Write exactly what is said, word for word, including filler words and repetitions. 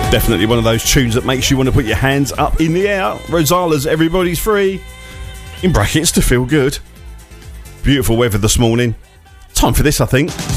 Definitely one of those tunes that makes you want to put your hands up in the air. Rosala's Everybody's Free, in brackets, to feel good. Beautiful weather this morning. Time for this, I think.